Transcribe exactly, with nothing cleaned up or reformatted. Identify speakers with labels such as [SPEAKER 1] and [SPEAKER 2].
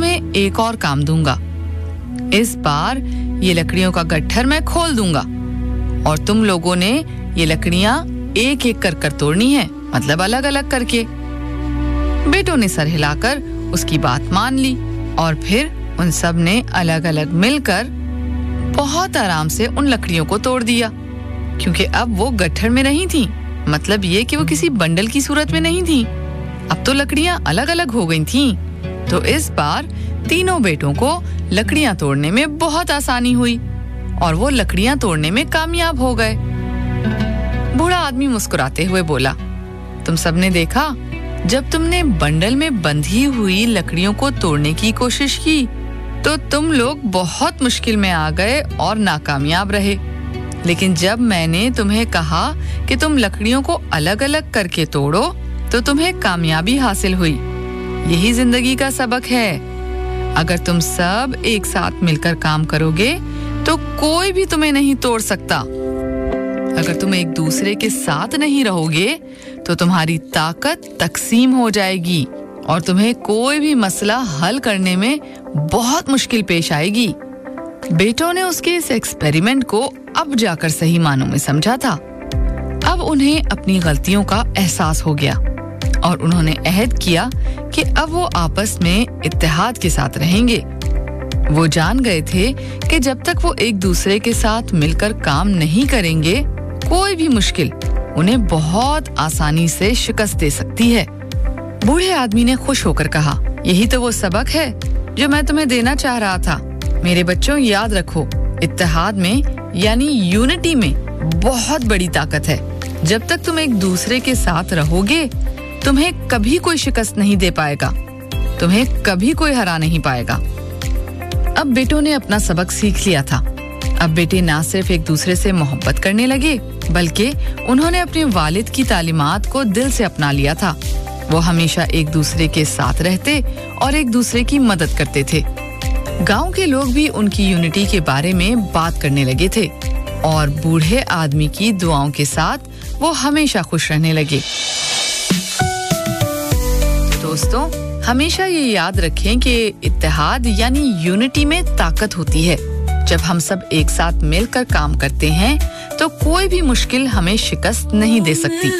[SPEAKER 1] तुम्हें एक और काम दूंगा। इस बार ये लकड़ियों का गट्ठर मैं खोल दूंगा और तुम लोगों ने ये लकड़ियां एक एक कर कर तोड़नी है, मतलब अलग अलग करके। बेटों ने सर हिलाकर उसकी बात मान ली और फिर उन सब ने अलग अलग मिलकर बहुत आराम से उन लकड़ियों को तोड़ दिया, क्योंकि अब वो गट्ठर में नहीं थी, मतलब ये कि वो किसी बंडल की सूरत में नहीं थी। अब तो लकड़ियां अलग अलग हो गई थीं। तो इस बार तीनों बेटों को लकड़ियां तोड़ने में बहुत आसानी हुई और वो लकड़ियां तोड़ने में कामयाब हो गए। बूढ़ा आदमी मुस्कुराते हुए बोला, तुम सबने देखा, जब तुमने बंडल में बंधी हुई लकड़ियों को तोड़ने की कोशिश की तो तुम लोग बहुत मुश्किल में आ गए और नाकामयाब रहे। लेकिन जब मैंने तुम्हें कहा कि तुम लकड़ियों को अलग अलग करके तोड़ो तो तुम्हें कामयाबी हासिल हुई। यही जिंदगी का सबक है। अगर तुम सब एक साथ मिलकर काम करोगे तो कोई भी तुम्हें नहीं तोड़ सकता। अगर तुम एक दूसरे के साथ नहीं रहोगे तो तुम्हारी ताकत तकसीम हो जाएगी और तुम्हें कोई भी मसला हल करने में बहुत मुश्किल पेश आएगी। बेटों ने उसके इस एक्सपेरिमेंट को अब जाकर सही मानों में समझा था। अब उन्हें अपनी गलतियों का एहसास हो गया और उन्होंने अहद किया कि अब वो आपस में इत्तेहाद के साथ रहेंगे। वो जान गए थे कि जब तक वो एक दूसरे के साथ मिलकर काम नहीं करेंगे, कोई भी मुश्किल उन्हें बहुत आसानी से शिकस्त दे सकती है। बूढ़े आदमी ने खुश होकर कहा, यही तो वो सबक है जो मैं तुम्हें देना चाह रहा था। मेरे बच्चों, याद रखो, इत्तेहाद में यानी यूनिटी में बहुत बड़ी ताकत है। जब तक तुम एक दूसरे के साथ रहोगे, तुम्हें कभी कोई शिकस्त नहीं दे पाएगा, तुम्हें कभी कोई हरा नहीं पाएगा। अब बेटों ने अपना सबक सीख लिया था। अब बेटे ना सिर्फ एक दूसरे से मोहब्बत करने लगे, बल्कि उन्होंने अपने वालिद की तालीमात को दिल से अपना लिया था। वो हमेशा एक दूसरे के साथ रहते और एक दूसरे की मदद करते थे। गांव के लोग भी उनकी यूनिटी के बारे में बात करने लगे थे और बूढ़े आदमी की दुआओं के साथ वो हमेशा खुश रहने लगे। दोस्तों, हमेशा ये याद रखें कि इत्तेहाद यानी यूनिटी में ताकत होती है। जब हम सब एक साथ मिलकर काम करते हैं तो कोई भी मुश्किल हमें शिकस्त नहीं दे सकती।